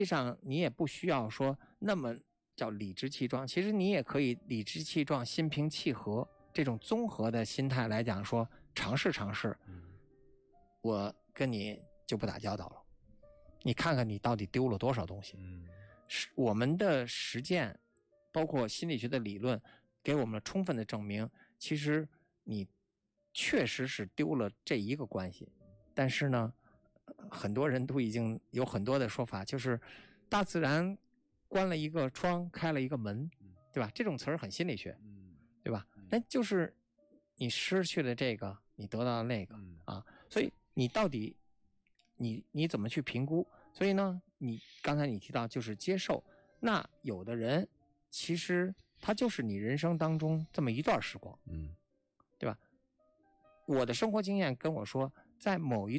际上你也不需要说那么叫理直气壮，其实你也可以理直气壮、心平气和，这种综合的心态来讲说，尝试尝试，我跟你就不打交道了，你看看你到底丢了多少东西。我们的实践包括心理学的理论给我们充分的证明，其实你确实是丢了这一个关系。但是呢，很多人都已经有很多的说法，就是大自然关了一个窗开了一个门，对吧？这种词儿很心理学，对吧？那就是你失去了这个，你得到了那个啊，所以你到底你怎么去评估？所以呢，你刚才你提到就是接受，那有的人其实他就是你人生当中这么一段时光，对吧？我的生活经验跟我说，在某一